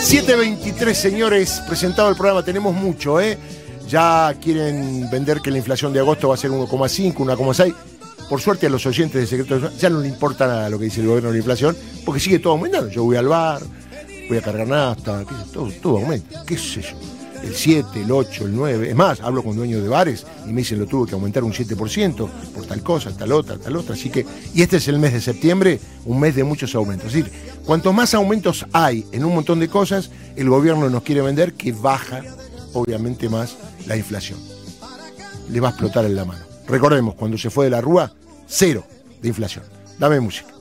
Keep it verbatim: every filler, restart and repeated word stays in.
siete veintitrés, señores, presentado el programa, tenemos mucho, ¿eh? Ya quieren vender que la inflación de agosto va a ser uno coma cinco, uno coma seis. Por suerte a los oyentes de Secreto ya no le importa nada lo que dice el gobierno de la inflación, porque sigue todo aumentando. Yo voy al bar, voy a cargar nafta, qué sé, todo, todo aumenta, qué sé yo. El siete, el ocho, el nueve. Es más, hablo con dueños de bares y me dicen lo tuve que aumentar un siete por ciento por tal cosa, tal otra, tal otra. Así que, y este es el mes de septiembre, un mes de muchos aumentos. Es decir, cuanto más aumentos hay en un montón de cosas, el gobierno nos quiere vender que baja, obviamente, más la inflación. Le va a explotar en la mano. Recordemos, cuando se fue de la Rúa, cero de inflación. Dame música.